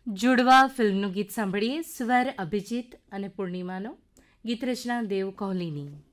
જુડવા ફિલ્મનું ગીત સાંભળીએ. સ્વર અભિજીત અને પૂર્ણિમાનો, ગીત રચના દેવ કોહલીની.